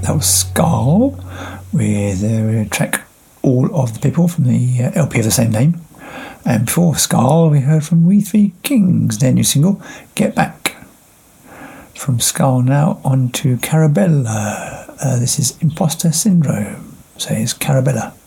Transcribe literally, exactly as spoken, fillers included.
That was Skal with their track All of the People from the uh, L P of the same name. And before Skal, we heard from We Three Kings, their new single, Get Back. From Skal now on to Carabella. Uh, this is Imposter Syndrome, says Carabella.